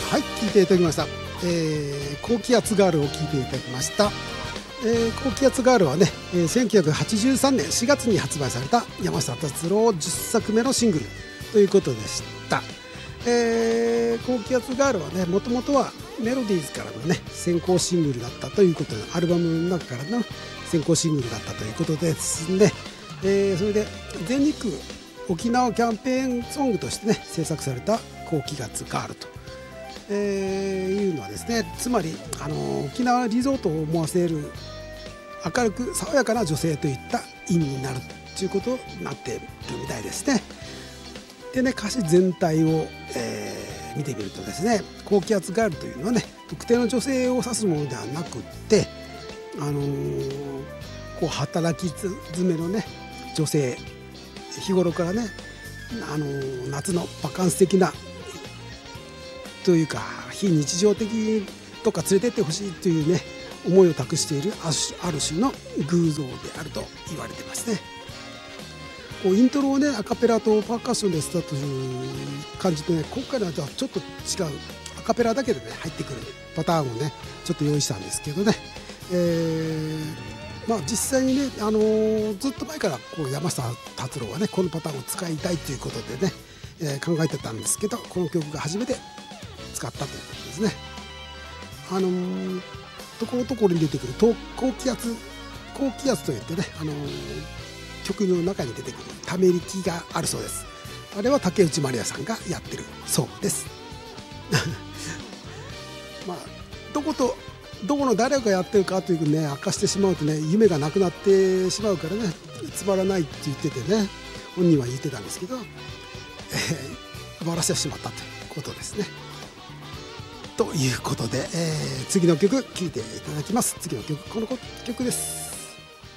はい、聴いていただきました。高気圧ガールを聴いていただきました。高気圧ガールはね、1983年4月に発売された山下達郎10作目のシングルということでした。高気圧ガールはね、もともとはメロディーズからのね先行シングルだったということで、アルバムの中からの先行シングルだったということですね。それで全日空沖縄キャンペーンソングとしてね制作された高気圧ガールと、いうのはですね、つまり沖縄リゾートを思わせる明るく爽やかな女性といった意味になるということになっているみたいですね。でね、歌詞全体を、見てみるとですね、高気圧ガールというのはね、特定の女性を指すものではなくって、こう働き詰めのね女性、日頃からね夏のバカンス的なというか非日常的とか連れてってほしいというね思いを託しているある種の偶像であると言われてますね。こうイントロをねアカペラとパーカッションでスタートする感じでね、今回のはちょっと違うアカペラだけでね入ってくるパターンをねちょっと用意したんですけどね、実際にね、ずっと前からこう山下達郎はねこのパターンを使いたいということでね、考えてたんですけど、この曲が初めて使ったということですね。ところどころに出てくる高気圧といってね、曲の中に出てくるため息があるそうです。あれは竹内まりやさんがやってるそうですどこの誰がやってるかというね明かしてしまうとね夢がなくなってしまうからね、つまらないって言っててね、本人は言ってたんですけど、終わらせてしまったということですね。ということで、次の曲聴いていただきます。次の曲、この曲です。